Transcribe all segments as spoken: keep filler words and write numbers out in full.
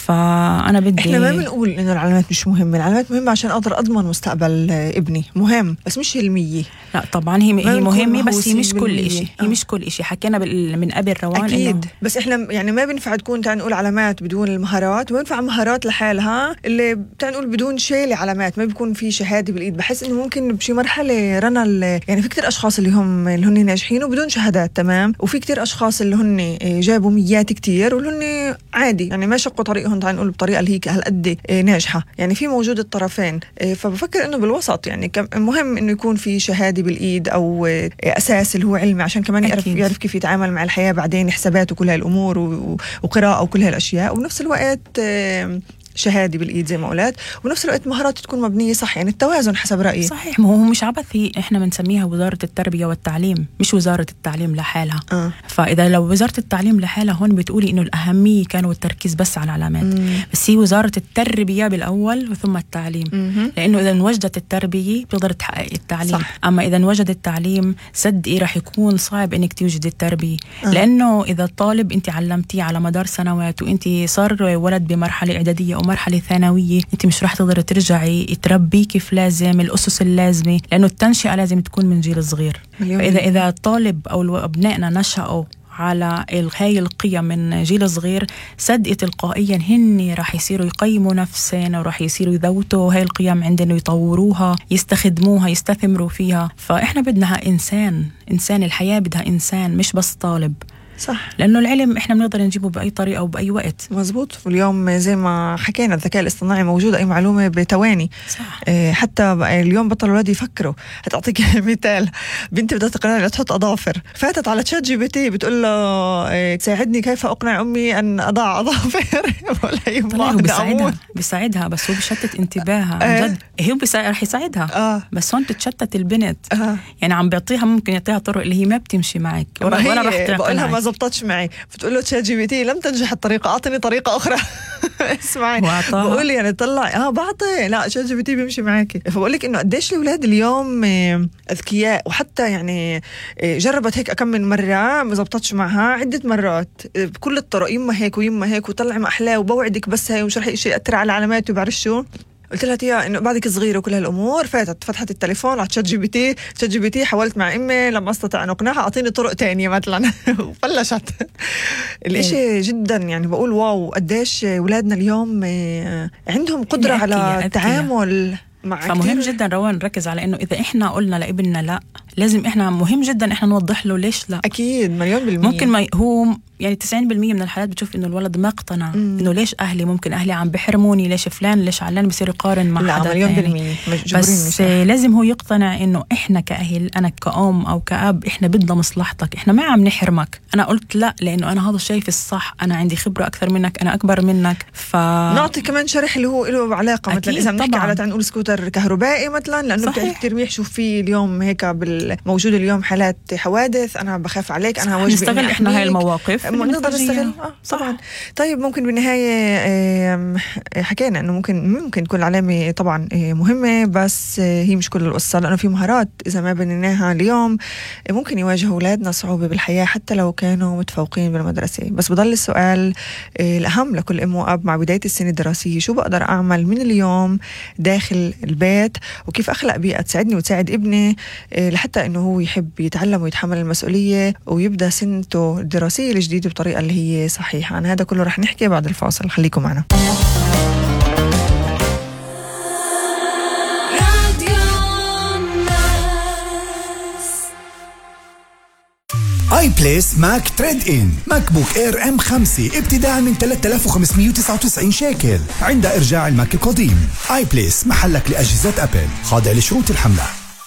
فأنا بدي إحنا ما بنقول إنه العلامات مش مهمة، العلامات مهمة عشان أقدر أضمن مستقبل ابني، مهم بس مش هي المية. لا طبعا هي هي مهمة بس هي مش كل إشي، هي آه. مش كل إشي حكينا من قبل روان أكيد إنه بس إحنا يعني ما بينفع تكون تعال نقول علامات بدون المهارات، وينفع مهارات لحالها اللي تعال نقول بدون شيء لعلامات، ما بيكون في شهادة بالإيد. بحس إنه ممكن بشي مرحلة رنا يعني في كتير أشخاص اللي هم اللي هن ناجحين وبدون شهادات تمام، وفي كتير أشخاص اللي هن جابوا ميات كتير واللي عادي يعني ما شقوا طريقهم تعال نقول بطريقة اللي هيك هالقد ناجحة. يعني في موجود الطرفين، فبفكر إنه بالوسط يعني مهم إنه يكون في شهادة بالإيد أو أساس اللي هو علمي عشان كمان يعرف يعرف كيف يتعامل مع الحياة بعدين، حسابات وكل هالأمور وقراءة وكل هالأشياء، وبنفس الوقت شهادة بالإيد زي ما قلت، ونفس الوقت مهارات تكون مبنية صح. يعني التوازن حسب رأيي. صحيح، ما هو مش عبثي، إحنا بنسميها وزارة التربية والتعليم مش وزارة التعليم لحالها. آه. فإذا لو وزارة التعليم لحالها هون بتقولي إنه الأهمية كانوا التركيز بس على العلامات، مم. بس هي وزارة التربية بالأول وثم التعليم، مم. لأنه إذا انوجدت التربية بتقدر تحقق التعليم. صح. أما إذا انوجد التعليم صدقي راح يكون صعب إنك توجد التربية. آه. لأنه إذا الطالب أنت علمتيه على مدار سنوات وأنت صار ولد بمرحلة إعدادية مرحلة ثانوية، انت مش راح تقدر ترجعي تربي كيف لازم الأسس اللازمة، لأنه التنشئة لازم تكون من جيل صغير. فإذا إذا الطالب أو أبنائنا نشأوا على هاي القيم من جيل صغير، صدق تلقائيا هن راح يصيروا يقيموا نفسهم وراح يصيروا يذوتوا هاي القيم عندنا ويطوروها يستخدموها يستثمروا فيها. فإحنا بدنا إنسان، إنسان الحياة بدها إنسان مش بس طالب. صح. لأنه العلم إحنا بنقدر نجيبه بأي طريقة وبأي وقت. مزبوط. واليوم زي ما حكينا الذكاء الاصطناعي موجود، أي معلومة بتواني. صح. إيه حتى اليوم بطل الولاد يفكروا. هتعطيك مثال، بنتي بدها تقنعني تحط أظافر، فاتت على تشات جي بي تي بتقول له إيه تساعدني كيف أقنع أمي أن أضع أظافر. ولا يبغى بيساعدها بيساعدها بس هو بشتت انتباهها عن جد. هي بيساعد رح يساعدها. آه. بس هون تتشتت البنت. آه. يعني عم بيعطيها ممكن يعطيها طرق اللي هي ما بتمشي معك ولا ولا رح تقنعك. ما زبطتش معي، بتقول له تشات جي بي تي لم تنجح الطريقة، أعطني طريقة أخرى. اسمعي بقول يعني طلع اه بعطي لا تشات جي بي تي بيمشي معاكي. فبقول لك إنه قديش الأولاد اليوم أذكياء، وحتى يعني جربت هيك كم من مرة ما زبطتش معها عدة مرات بكل الطرق، يما هيك ويما هيك وطلع ما أحلاه وبوعدك بس هي ومش رح شيء يأثر على علامات وبعرف شو. قلت لها تيا انه بعدك صغيره وكل هالامور، فاتت فتحت التليفون على تشات جي بي تي، تشات جي بي تي حاولت مع امي لما استطاع ان اقنعها اعطيني طرق تانية مثلا. وفلشت. الاشي جدا يعني بقول واو قديش اولادنا اليوم عندهم قدره على التعامل مع. فمهم جدا روان نركز على انه اذا احنا قلنا لابننا لا، لازم احنا مهم جدا احنا نوضح له ليش لا. اكيد مليون بالمية. ممكن ما هو يعني تسعين بالمية من الحالات بتشوف انه الولد ما اقتنع انه ليش اهلي، ممكن اهلي عم بحرموني، ليش فلان ليش علان، بصير يقارن مع حدا مليون بالمية. بس لازم هو يقتنع انه احنا كاهل، انا كأم او كأب احنا بدنا مصلحتك، احنا ما عم نحرمك. انا قلت لا لانه انا هذا شايف الصح، انا عندي خبرة اكثر منك، انا اكبر منك. ف نعطي كمان شرح اللي هو له علاقة مثلا اذا بنحكي على تعال نقول سكوتر كهربائي مثلا، لانه بتعرف كثير منيح شوف في اليوم هيك موجود اليوم حالات حوادث، انا بخاف عليك، انا واجبي نستغل احنا هاي المواقف نقدر نستغل. آه طبعا. طيب ممكن بالنهاية حكينا انه ممكن ممكن تكون العلامة طبعا مهمة، بس هي مش كل القصة، لانه في مهارات اذا ما بنيناها اليوم ممكن يواجه اولادنا صعوبة بالحياة حتى لو كانوا متفوقين بالمدرسة. بس بضل السؤال الاهم لكل ام واب مع بداية السنة الدراسية، شو بقدر اعمل من اليوم داخل البيت، وكيف اخلق بيئة تساعدني وتساعد ابني لحتى انه هو يحب يتعلم ويتحمل المسؤولية ويبدأ سنته الدراسية الجديدة بطريقة اللي هي صحيحة. عن هذا كله رح نحكي بعد الفاصل، خليكم معنا. اي بليس ماك تريد ان ماك بوك اير ام خمسة ابتداء من ثلاثة آلاف وخمسمية وتسعة وتسعين شيكل عند ارجاع الماك القديم. اي بليس محلك لاجهزة ابل، خاضع لشروط الحملة.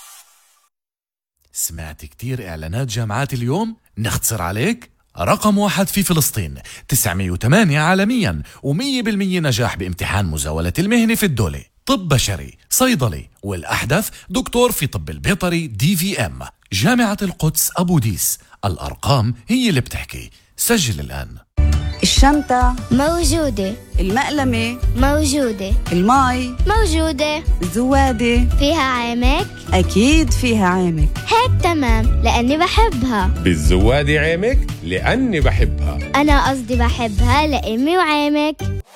سمعت كتير اعلانات جامعات اليوم؟ نختصر عليك، رقم واحد في فلسطين، تسعمية وثمانية عالميا، ومية بالمية نجاح بامتحان مزاولة المهنة في الدولة، طب بشري، صيدلي، والأحدث دكتور في طب البيطري دي في ام. جامعة القدس أبو ديس، الأرقام هي اللي بتحكي. سجل الآن. الشنطة موجودة، المقلمة موجودة، الماي موجودة، الزوادة فيها عامك؟ أكيد فيها عامك. هيك تمام لأني بحبها. بالزوادة عامك لأني بحبها. أنا قصدي بحبها لأمي وعامك.